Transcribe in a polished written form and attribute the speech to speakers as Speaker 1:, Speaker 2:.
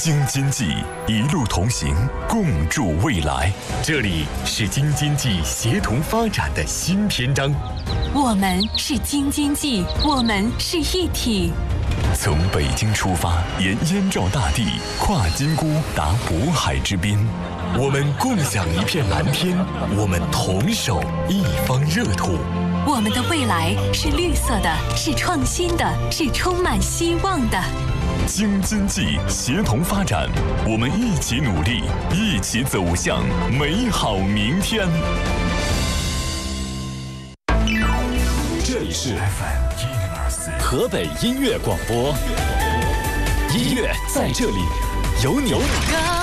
Speaker 1: 京津冀一路同行，共筑未来。这里是京津冀协同发展的新篇章。
Speaker 2: 我们是京津冀，我们是一体。
Speaker 1: 从北京出发，沿燕赵大地，跨金沽达渤海之滨。我们共享一片蓝天，我们同守一方热土。
Speaker 2: 我们的未来是绿色的，是创新的，是充满希望的。
Speaker 1: 京津冀协同发展，我们一起努力，一起走向美好明天。
Speaker 3: 这里是 FM 104河北音乐广播，音乐在这里，有你。